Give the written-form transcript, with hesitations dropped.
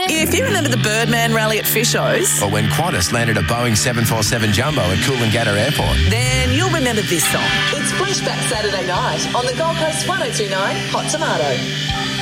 If you remember the Birdman rally at Fisho's, Or when Qantas landed a Boeing 747 Jumbo at Coolangatta Airport. then you'll remember this song. It's Flashback Saturday night on the Gold Coast 1029 Hot Tomato.